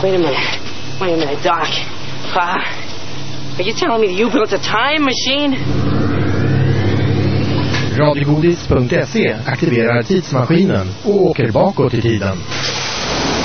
Wait a minute, Doc. Are you telling me that you built a time machine? Radiogodis.se aktiverar tidsmaskinen och åker bakåt i tiden.